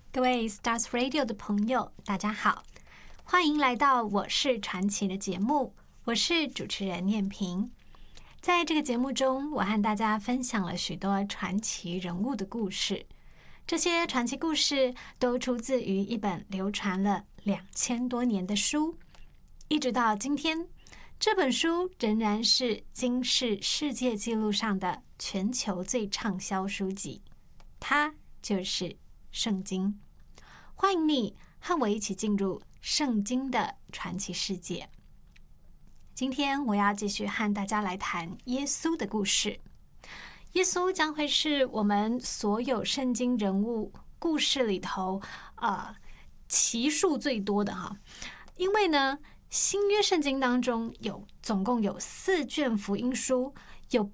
各位 Stars Radio 的朋友，大家好，欢迎来到我是传奇的节目，我是主持人念萍。在这个节目中，我和大家分享了许多传奇人物的故事，这些传奇故事都出自于一本流传了2000多年的书，一直到今天，这本书仍然是金氏世界纪录上的全球最畅销书籍，它就是圣经。欢迎你和我一起进入圣经的传奇世界。今天我要继续和大家来谈耶稣的故事。耶稣将会是我们所有圣经人物故事里头期数最多的哈，因为呢，新约圣经当中总共有4卷福音书，有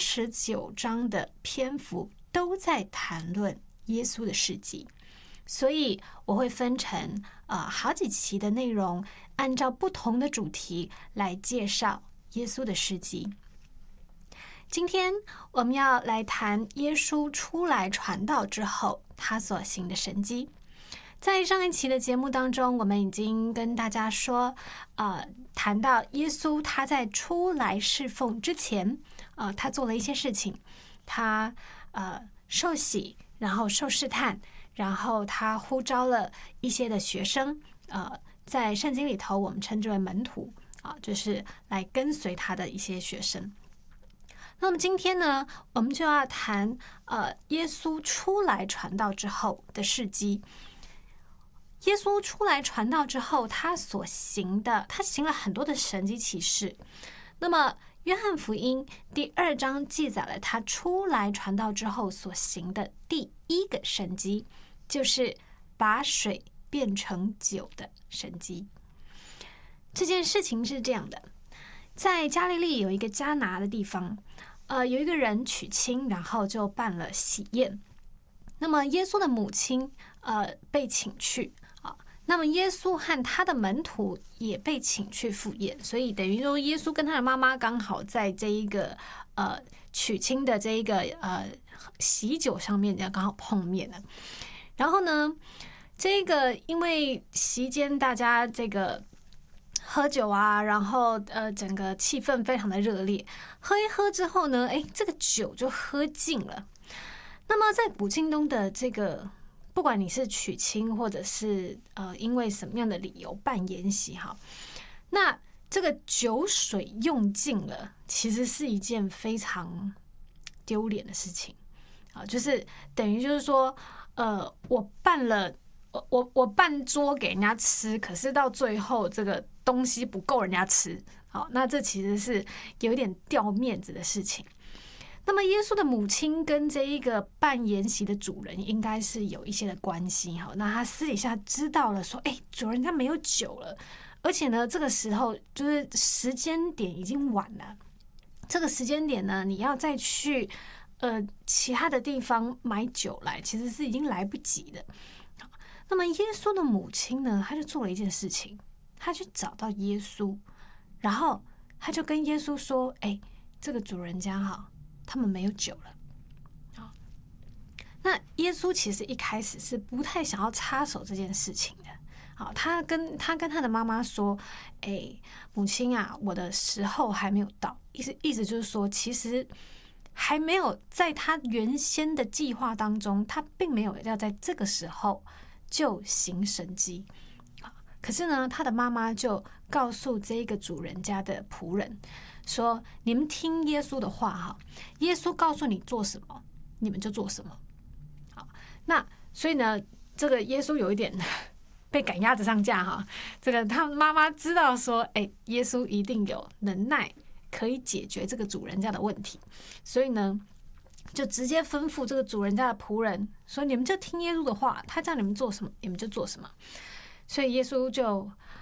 89章的篇幅都在谈论耶稣的事迹。所以我会分成好几期的内容，按照不同的主题来介绍耶稣的事迹。今天我们要来谈耶稣出来传道之后他所行的神迹。在上一期的节目当中，我们已经跟大家说谈到耶稣他在出来侍奉之前他做了一些事情。他受洗，然后受试探，然后他呼召了一些的学生，在圣经里头我们称之为门徒就是来跟随他的一些学生。那么今天呢，我们就要谈耶稣出来传道之后的事迹。耶稣出来传道之后，他行了很多的神迹奇事。那么约翰福音第2章记载了他出来传道之后所行的第一个神迹，就是把水变成酒的神迹。这件事情是这样的，在加利利有一个迦拿的地方，有一个人娶亲，然后就办了喜宴。那么耶稣的母亲被请去那么耶稣和他的门徒也被请去赴宴，所以等于说耶稣跟他的妈妈刚好在这一个娶亲的这一个喜酒上面刚好碰面了。然后呢，这个因为席间大家这个喝酒然后整个气氛非常的热烈，喝一喝之后呢，这个酒就喝尽了。那么在古今东的这个，不管你是娶亲或者是因为什么样的理由办筵席那这个酒水用尽了，其实是一件非常丢脸的事情就是等于就是说我办桌给人家吃，可是到最后这个东西不够人家吃那这其实是有点掉面子的事情。那么耶稣的母亲跟这一个办筵席的主人应该是有一些的关系那他私底下知道了说主人家没有酒了，而且呢这个时候就是时间点已经晚了，这个时间点呢你要再去其他的地方买酒来，其实是已经来不及的。那么耶稣的母亲呢，他就做了一件事情，他去找到耶稣，然后他就跟耶稣说这个主人家他们没有酒了那耶稣其实一开始是不太想要插手这件事情的他跟他的妈妈说母亲我的时候还没有到，意思就是说其实还没有在他原先的计划当中，他并没有要在这个时候就行神迹可是呢他的妈妈就告诉这个主人家的仆人说，你们听耶稣的话耶稣告诉你做什么你们就做什么那所以呢这个耶稣有一点被赶鸭子上架这个他妈妈知道说耶稣一定有能耐可以解决这个主人家的问题，所以呢就直接吩咐这个主人家的仆人说，你们就听耶稣的话，他叫你们做什么你们就做什么。所以耶稣就